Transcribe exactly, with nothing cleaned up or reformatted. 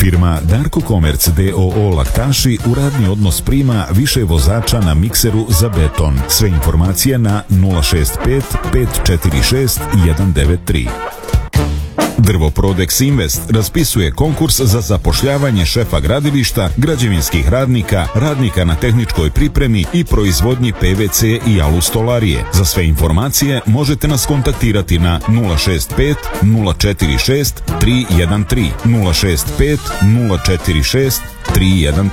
Firma Darko Komerc d o o Laktaši u radni odnos prima više vozača na mikseru za beton. Sve informacije na nula šest pet pet četiri šest jedan devet tri. Drvoprodex Invest raspisuje konkurs za zapošljavanje šefa gradilišta, građevinskih radnika, radnika na tehničkoj pripremi i proizvodnji pe ve ce i alustolarije. Za sve informacije možete nas kontaktirati na nula šest pet nula četiri šest tri jedan tri nula šest pet nula četiri šest tri jedan tri.